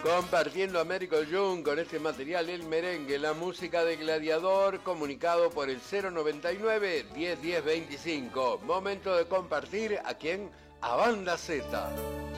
Compartiendo Américo Jung con este material, el merengue, la música de Gladiador, comunicado por el 099 10 10 25. Momento de compartir a quién, a Banda Z.